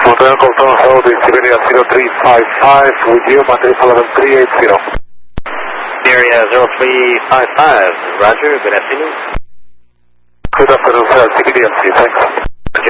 Hotel confirm hold in Siberia 0355 with you, Monday 11380. Area 0355, Roger, good afternoon. Good afternoon, sir. Siberia, thanks.